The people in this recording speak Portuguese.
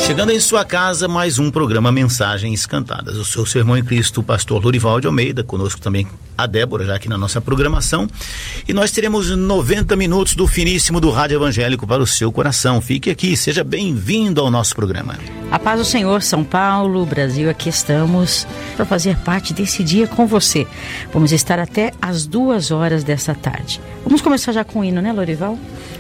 Chegando em sua casa, mais um programa Mensagens Cantadas. O seu Sermão em Cristo, o pastor Lorival de Almeida, conosco também a Débora, já aqui na nossa programação. E nós teremos 90 minutos do finíssimo do Rádio Evangélico para o seu coração. Fique aqui, seja bem-vindo ao nosso programa. A paz do Senhor, São Paulo, Brasil, aqui estamos para fazer parte desse dia com você. Vamos estar até às 2 horas dessa tarde. Vamos começar já com o hino, né, Lorival?